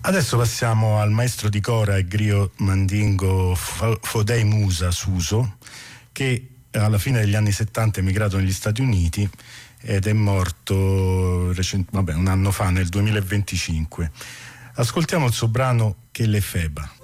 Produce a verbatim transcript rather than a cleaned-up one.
Adesso passiamo al maestro di cora e griot mandingo Fodé Musa Suso, che alla fine degli anni settanta è emigrato negli Stati Uniti ed è morto recent- vabbè, un anno fa, nel duemilaventicinque. Ascoltiamo il suo brano Che le Feba.